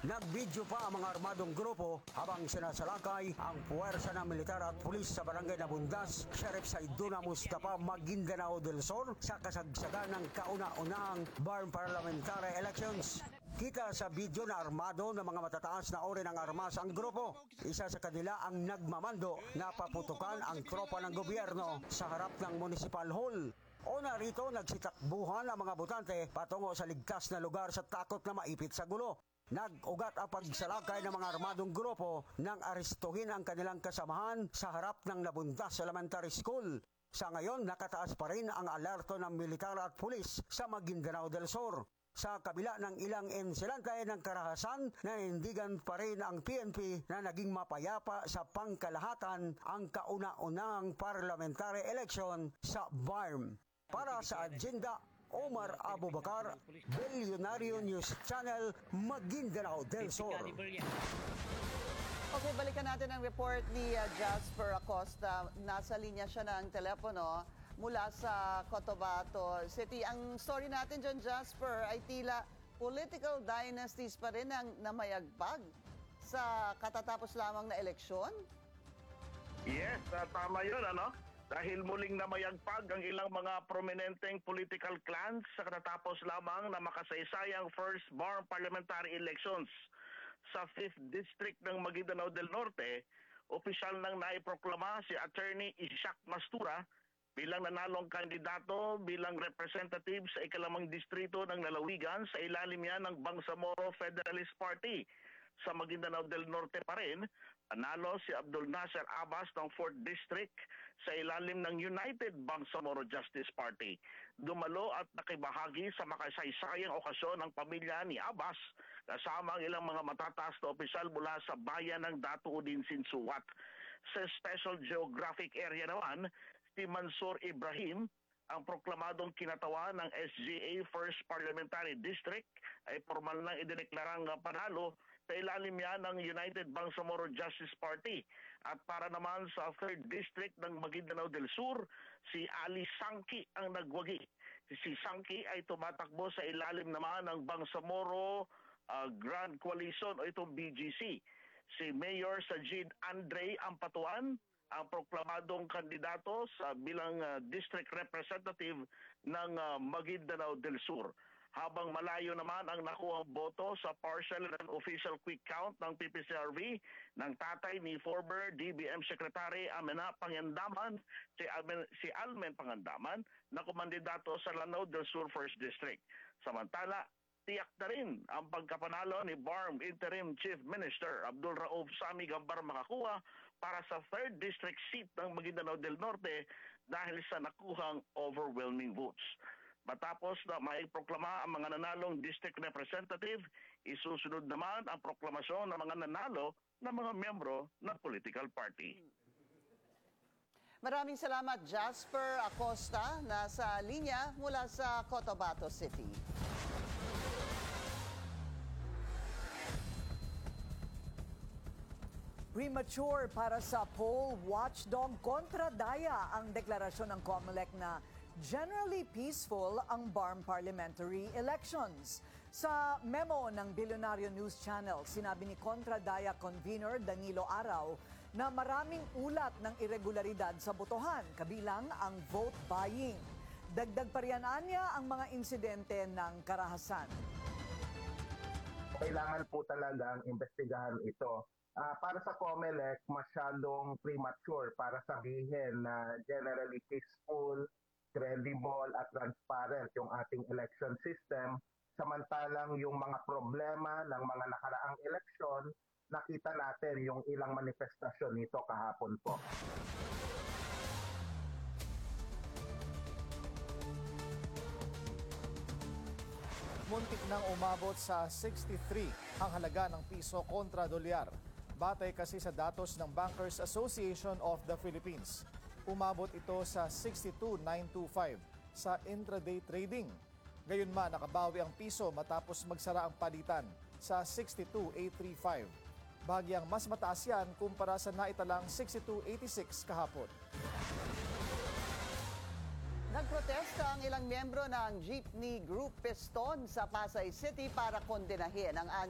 Nagbidyo pa ang mga armadong grupo habang sinasalakay ang puwersa ng militar at pulis sa barangay Nabundas, Sheriff Saiduna Mustafa, Maguindanao del Sur sa kasagsagan ng kauna-unahang BARM parliamentary elections. Kita sa video na armado ng mga matataas na uri ng armas ang grupo. Isa sa kanila ang nagmamando na paputukan ang tropa ng gobyerno sa harap ng Municipal Hall. O narito nagsitakbuhan ang mga botante patungo sa ligtas na lugar sa takot na maipit sa gulo. Nag-ugat ang pagsalakay ng mga armadong grupo nang arestuhin ang kanilang kasamahan sa harap ng Nabundas Elementary School. Sa ngayon, nakataas pa rin ang alerto ng militar at pulis sa Maguindanao del Sur. Sa kabila ng ilang insidente ng karahasan, nanindigan pa rin ang PNP na naging mapayapa sa pangkalahatan ang kauna-unahang parliamentary election sa BARM. Para sa agenda, Omar Abubakar, Bilyonaryo News Channel, Maguindanao del Sur. Okay, balikan natin ang report ni Jasper Acosta. Nasa linya siya ng telepono mula sa Cotabato City. Ang story natin dyan, Jasper, ay tila political dynasties pa rin ang namayagbag sa katatapos lamang na eleksyon? Yes, tama yun, ano? Dahil muling namayagpag ang ilang mga prominenteng political clans sa katatapos lamang na makasaysayang first BARM parliamentary elections. Sa 5th District ng Maguindanao del Norte, opisyal nang naiproklama si Attorney Ishak Mastura bilang nanalong kandidato bilang representative sa ikalamang distrito ng Lalawigan sa ilalim yan ng Bangsamoro Federalist Party. Sa Maguindanao del Norte pa rin, panalo si Abdul Nasser Abbas ng 4th District sa ilalim ng United Bangsamoro Justice Party. Dumalo at nakibahagi sa makasaysayang okasyon ng pamilya ni Abbas kasama ang ilang mga matataas na opisyal mula sa bayan ng Datuudin Sinsuwat. Sa Special Geographic Area naman, si Mansur Ibrahim, ang proklamadong kinatawa ng SGA First Parliamentary District, ay formal nang idineklarang panalo sa ilalim yan ng United Bangsamoro Justice Party. At para naman sa 3rd District ng Maguindanao del Sur, si Ali Sangki ang nagwagi. Si Sangki ay tumatakbo sa ilalim naman ng Bangsamoro Grand Coalition o itong BGC. Si Mayor Sajid Andre Ampatuan, ang proklamadong kandidato sa bilang district representative ng Maguindanao del Sur. Habang malayo naman ang nakuhang boto sa partial and official quick count ng PPCRV ng tatay ni former DBM Secretary Amena Pangandaman, si Almen Pangandaman, na kumandidato sa Lanao del Sur 1st District. Samantala, tiyak na rin ang pagkapanalo ni BARM Interim Chief Minister Abdul Rauf Sami Gambar makakuha para sa 3rd District seat ng Maguindanao del Norte dahil sa nakuhang overwhelming votes. Matapos na maiproklama ang mga nanalong district representative, isusunod naman ang proklamasyon ng mga nanalo ng mga miyembro ng political party. Maraming salamat, Jasper Acosta, nasa linya mula sa Cotabato City. Premature para sa poll watchdog kontra daya ang deklarasyon ng COMELEC na generally peaceful ang BARM parliamentary elections. Sa memo ng Bilyonaryo News Channel, sinabi ni Kontra Daya convener Danilo Araw na maraming ulat ng irregularidad sa botohan, kabilang ang vote buying. Dagdag pa riyan niya ang mga insidente ng karahasan. Kailangan po talagang investigahan ito. Para sa COMELEC, masyadong premature para sabihin na generally peaceful, credible at transparent yung ating election system. Samantalang yung mga problema ng mga nakaraang eleksyon, nakita natin yung ilang manifestasyon nito kahapon po. Muntik nang umabot sa 63 ang halaga ng piso kontra dolyar. Batay kasi sa datos ng Bankers Association of the Philippines. Umabot ito sa 62,925 sa intraday trading. Gayunman, nakabawi ang piso matapos magsara ang palitan sa 62,835. Bahagyang mas mataas yan kumpara sa naitalang 62,86 kahapon. Nagprotesta ang ilang miyembro ng Jeepney Group Piston sa Pasay City para kondenahin ang